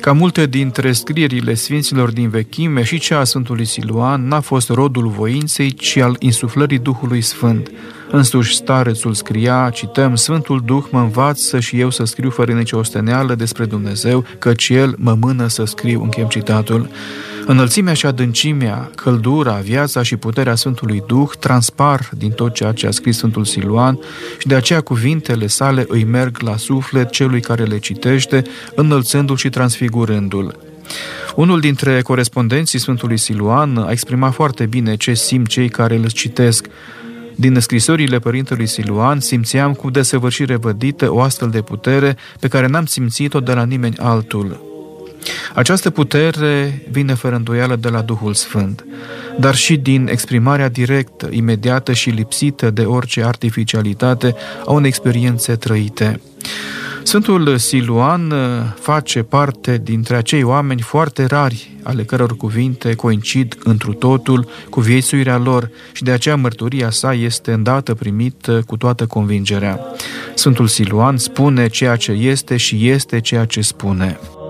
Ca multe dintre scrierile sfinților din vechime, și cea a Sfântului Siluan n-a fost rodul voinței, ci al insuflării Duhului Sfânt. Însuși starețul scria, cităm, Sfântul Duh mă învață și eu să scriu fără nicio osteneală despre Dumnezeu, căci El mă mână să scriu, încheiem citatul. Înălțimea și adâncimea, căldura, viața și puterea Sfântului Duh transpar din tot ceea ce a scris Sfântul Siluan și de aceea cuvintele sale îi merg la suflet celui care le citește, înălțându-l și transfigurându-l. Unul dintre corespondenții Sfântului Siluan a exprimat foarte bine ce simt cei care îl citesc. Din scrisorile părintelui Siluan simțeam cu desăvârșire vădită o astfel de putere pe care n-am simțit-o de la nimeni altul. Această putere vine fără îndoială de la Duhul Sfânt, dar și din exprimarea directă, imediată și lipsită de orice artificialitate a unei experiențe trăite. Sfântul Siluan face parte dintre acei oameni foarte rari, ale căror cuvinte coincid întru totul cu viețuirea lor și de aceea mărturia sa este îndată primită cu toată convingerea. Sfântul Siluan spune ceea ce este și este ceea ce spune.